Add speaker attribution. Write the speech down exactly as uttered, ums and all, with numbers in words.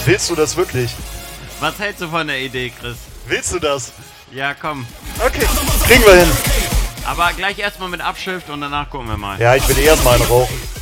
Speaker 1: Willst du das wirklich?
Speaker 2: Was hältst du von der Idee, Chris?
Speaker 1: Willst du das?
Speaker 2: Ja, komm.
Speaker 1: Okay, kriegen wir hin.
Speaker 2: Aber gleich erstmal mit Abschrift und danach gucken wir mal.
Speaker 1: Ja, ich will erstmal einen rauchen.